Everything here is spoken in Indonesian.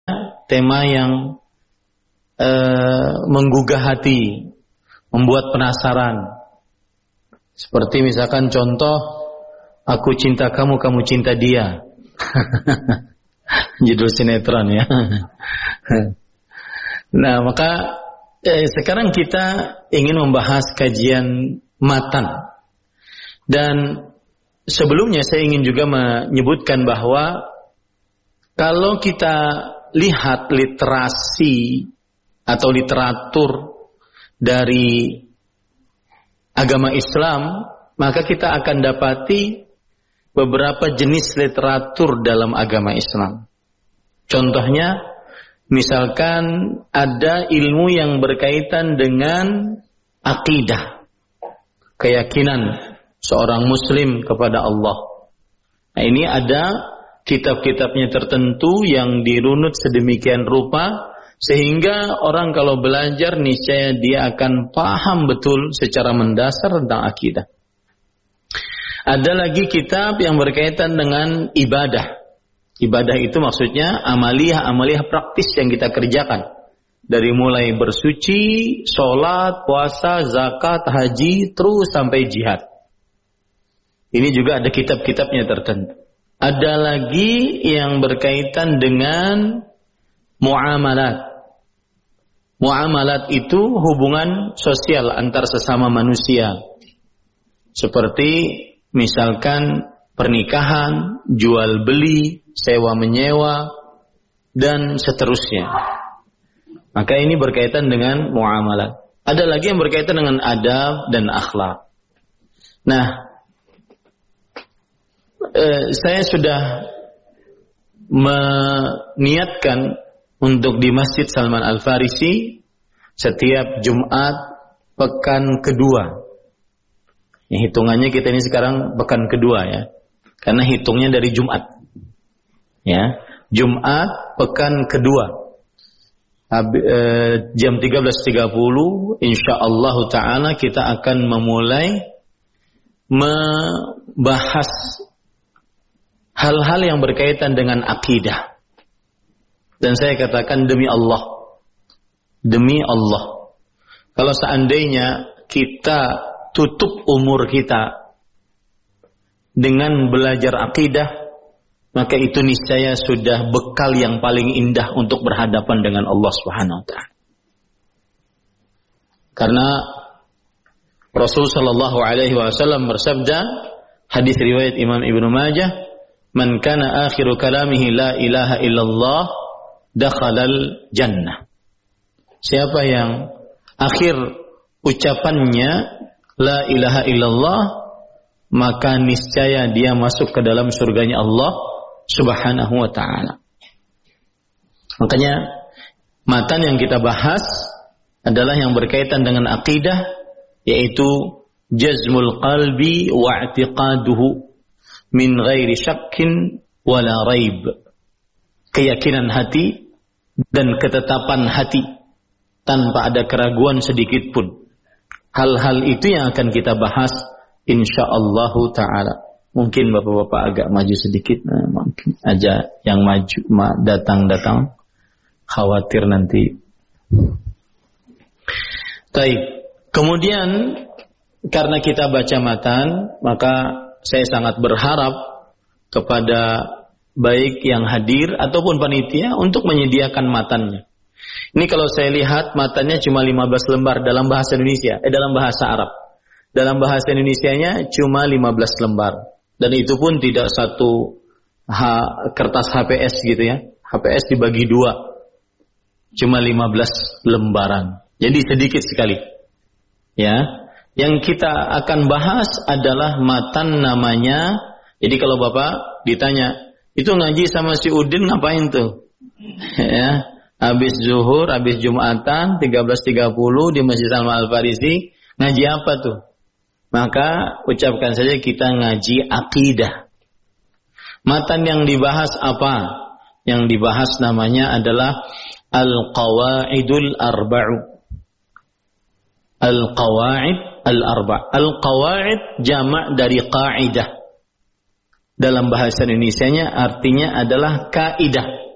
tema yang menggugah hati, membuat penasaran. Seperti misalkan contoh, aku cinta kamu, kamu cinta dia. Judul sinetron ya. Nah, maka sekarang kita ingin membahas kajian matan. Dan sebelumnya saya ingin juga menyebutkan bahwa kalau kita lihat literasi atau literatur dari agama Islam, maka kita akan dapati beberapa jenis literatur dalam agama Islam. Contohnya, misalkan ada ilmu yang berkaitan dengan akidah, keyakinan seorang muslim kepada Allah. Nah, ini ada kitab-kitabnya tertentu yang dirunut sedemikian rupa sehingga orang kalau belajar niscaya dia akan paham betul secara mendasar tentang akidah. Ada lagi kitab yang berkaitan dengan ibadah. Ibadah itu maksudnya amaliyah praktis yang kita kerjakan. Dari mulai bersuci, sholat, puasa, zakat, haji, terus sampai jihad. Ini juga ada kitab-kitabnya tertentu. Ada lagi yang berkaitan dengan muamalat. Muamalat itu hubungan sosial antar sesama manusia. Seperti misalkan pernikahan, jual beli, sewa menyewa, dan seterusnya. Maka ini berkaitan dengan muamalat. Ada lagi yang berkaitan dengan adab dan akhlak. Nah, saya sudah meniatkan untuk di Masjid Salman Al-Farisi setiap Jumat pekan kedua. Ya, hitungannya kita ini sekarang pekan kedua ya. Karena hitungnya dari Jumat. Ya, Jumat pekan kedua. Jam 13.30 insyaallah taala kita akan memulai membahas hal-hal yang berkaitan dengan akidah. Dan saya katakan demi Allah. Demi Allah. Kalau seandainya kita tutup umur kita dengan belajar akidah, maka itu niscaya sudah bekal yang paling indah untuk berhadapan dengan Allah Subhanahu wa taala. Karena Rasul sallallahu alaihi wasallam bersabda, hadis riwayat Imam Ibnu Majah, "Man kana akhiru kalamihi la ilaha illallah, dakhalal jannah." Siapa yang akhir ucapannya la ilaha illallah, maka niscaya dia masuk ke dalam surganya Allah Subhanahu wa ta'ala. Makanya matan yang kita bahas adalah yang berkaitan dengan akidah, yaitu jazmul qalbi wa i'tiqaduhu min ghairi syakkin wala raib. Keyakinan hati dan ketetapan hati tanpa ada keraguan sedikit pun. Hal-hal itu yang akan kita bahas insyaallah ta'ala. Mungkin bapak-bapak agak maju sedikit, mungkin aja yang maju datang khawatir nanti. Baik. Kemudian karena kita baca matan, maka saya sangat berharap kepada baik yang hadir ataupun panitia untuk menyediakan matannya. Ini kalau saya lihat matannya cuma 15 lembar dalam bahasa Indonesia, dalam bahasa Arab. Dalam bahasa Indonesianya cuma 15 lembar. Dan itu pun tidak satu kertas HPS gitu ya. HPS dibagi 2. Cuma 15 lembaran. Jadi sedikit sekali. Ya. Yang kita akan bahas adalah matan namanya. Jadi kalau Bapak ditanya, itu ngaji sama si Udin ngapain tuh? Ya. Habis zuhur, habis Jumatan 13.30 di Masjid Salman Al-Farisi, ngaji apa tuh? Maka ucapkan saja kita ngaji akidah. Matan yang dibahas apa? Yang dibahas namanya adalah Al-Qawaidul Arba'u. Al-Qawaid Al-Arba'. Al-Qawaid jamak dari qaidah. Dalam bahasa Indonesianya artinya adalah kaidah.